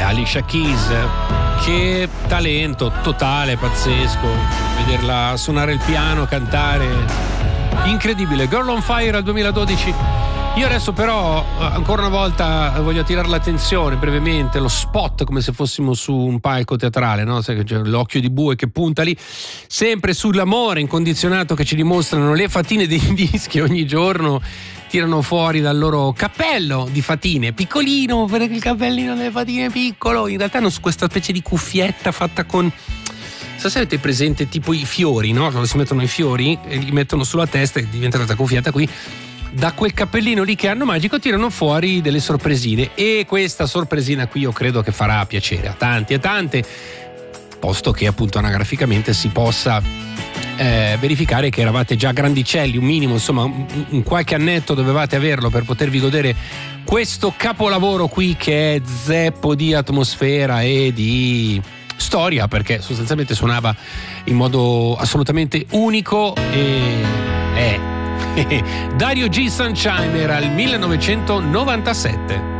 Alicia Keys, che talento totale, pazzesco, vederla suonare il piano, cantare, incredibile. Girl on Fire al 2012. Io adesso però ancora una volta voglio attirare l'attenzione brevemente, lo spot, come se fossimo su un palco teatrale, no? Sai che c'è l'occhio di bue che punta lì, sempre sull'amore incondizionato che ci dimostrano le fatine dei dischi ogni giorno. Tirano fuori dal loro cappello di fatine, piccolino, perché il cappellino delle fatine è piccolo. In realtà hanno questa specie di cuffietta fatta con, se avete presente tipo i fiori, no? Quando si mettono i fiori e li mettono sulla testa e diventa questa cuffietta qui. Da quel cappellino lì che hanno magico tirano fuori delle sorpresine, e questa sorpresina qui io credo che farà piacere a tanti e tante, posto che appunto anagraficamente si possa verificare che eravate già grandicelli, un minimo, insomma un qualche annetto dovevate averlo per potervi godere questo capolavoro qui, che è zeppo di atmosfera e di storia, perché sostanzialmente suonava in modo assolutamente unico. E Dario G. Sunshine era il 1997.